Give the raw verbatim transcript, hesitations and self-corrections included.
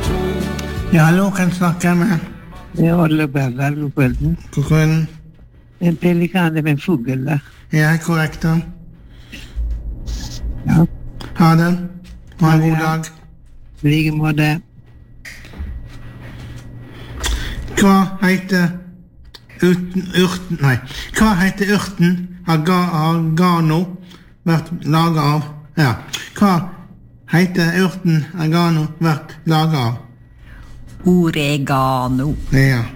Ja, hallo, kan jeg snakke med? Det er Olle Berger, god kvelden. God kvelden. En pelikan er en fugl da. Ja, korrekt da. Ja. Ha det. Ha en god Ja. dag. I like måte. Hva heter uten, urten, nei, hva heter urten aga, agano vært laget av? Ja, hva heter urten agano vært laget av? Oregano. Ja.